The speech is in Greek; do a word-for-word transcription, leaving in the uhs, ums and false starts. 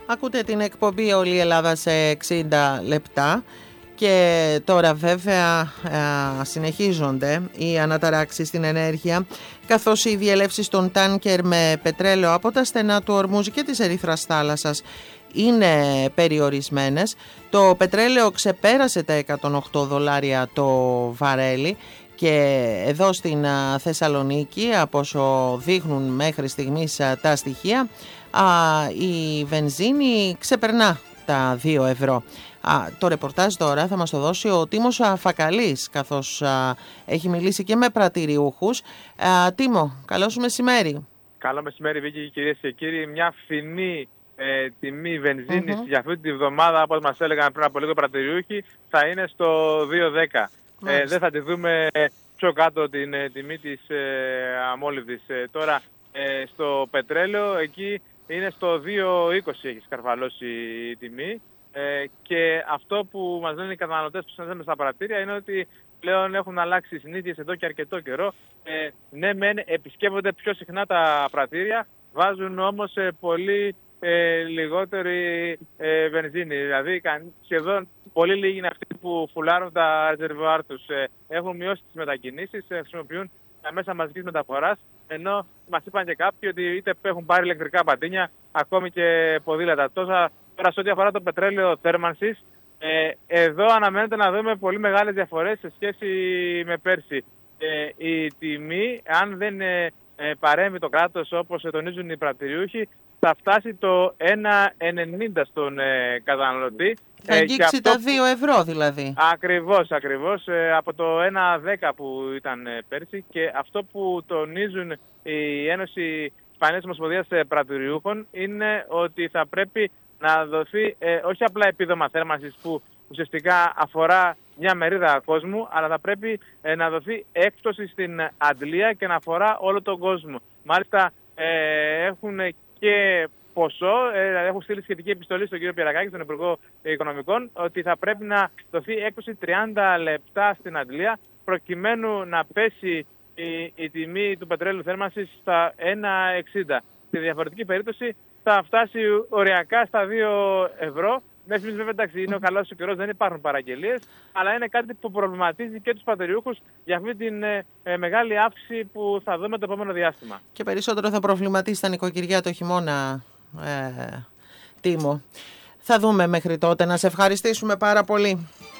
Ακούτε την εκπομπή Όλη η Ελλάδα σε εξήντα λεπτά και τώρα βέβαια συνεχίζονται οι αναταράξεις στην ενέργεια, καθώς οι διελεύσεις των τάνκερ με πετρέλαιο από τα στενά του Ορμούζ και της Ερυθράς θάλασσας είναι περιορισμένες. Το πετρέλαιο ξεπέρασε τα εκατόν οκτώ δολάρια το βαρέλι και εδώ στην Θεσσαλονίκη, από όσο δείχνουν μέχρι στιγμής τα στοιχεία, η βενζίνη ξεπερνά τα δύο ευρώ. Το ρεπορτάζ τώρα θα μας το δώσει ο Τίμος Φακαλής, καθώς έχει μιλήσει και με πρατηριούχους. Τίμο, καλό σου μεσημέρι. Καλό μεσημέρι, Βίκη, κυρίες και κύριοι. Μια φθηνή ε, τιμή βενζίνης mm-hmm. για αυτή τη βδομάδα, όπως μας έλεγαν πριν από λίγο πρατηριούχοι, θα είναι στο δύο δέκα. Ε, δεν θα τη δούμε πιο κάτω την ε, τιμή της ε, αμόλυβδης. Ε, τώρα ε, στο πετρέλαιο εκεί είναι στο δύο είκοσι, έχει σκαρφαλώσει η τιμή. Ε, και αυτό που μας λένε οι καταναλωτές που συναντάμε στα πρατήρια είναι ότι πλέον έχουν αλλάξει οι συνήθειες εδώ και αρκετό καιρό. Ε, ναι, μεν επισκέπτονται πιο συχνά τα πρατήρια, βάζουν όμως ε, πολύ ε, λιγότερη ε, βενζίνη. Δηλαδή σχεδόν πολύ λίγοι είναι αυτοί που φουλάρουν τα ρεζερβουάρ τους. Ε, έχουν μειώσει τις μετακινήσεις, ε, χρησιμοποιούν τα μέσα μαζικής μεταφοράς, ενώ μας είπαν και κάποιοι ότι είτε έχουν πάρει ηλεκτρικά πατίνια, ακόμη και ποδήλατα. Τόσα τώρα σε ό,τι αφορά το πετρέλαιο θέρμανσης, ε, εδώ αναμένεται να δούμε πολύ μεγάλες διαφορές σε σχέση με πέρσι. Ε, η τιμή, αν δεν ε, ε, παρέμβει το κράτος όπως τονίζουν οι πρατηριούχοι, θα φτάσει το ένα ενενήντα στον ε, καταναλωτή. Θα αγγίξει τα δύο ευρώ δηλαδή. Ακριβώς, ακριβώς. Ε, από το ένα δέκα που ήταν ε, πέρσι, και αυτό που τονίζουν η Ένωση Ισπανίας Ομοσπονδίας Πρατηριούχων είναι ότι θα πρέπει να δοθεί ε, όχι απλά επίδομα θέρμανσης που ουσιαστικά αφορά μια μερίδα κόσμου, αλλά θα πρέπει ε, να δοθεί έκπτωση στην αντλία και να αφορά όλο τον κόσμο. Μάλιστα ε, έχουν και ποσό, ε, έχουν στείλει σχετική επιστολή στον κύριο Πιερακάκη, τον Υπουργό Οικονομικών, ότι θα πρέπει να δοθεί έκπτωση τριάντα λεπτά στην αντλία, προκειμένου να πέσει η, η τιμή του πετρέλαιου θέρμανσης στα ένα εξήντα. Στη διαφορετική περίπτωση θα φτάσει οριακά στα δύο ευρώ. Μέχρι στιγμής βέβαια, εντάξει, είναι ο καλός ο καιρός, δεν υπάρχουν παραγγελίες, αλλά είναι κάτι που προβληματίζει και τους πρατηριούχους για αυτή την ε, ε, μεγάλη αύξηση που θα δούμε το επόμενο διάστημα. Και περισσότερο θα προβληματίσει τα νοικοκυριά το χειμώνα, ε, Τίμο. Θα δούμε μέχρι τότε. Να σε ευχαριστήσουμε πάρα πολύ.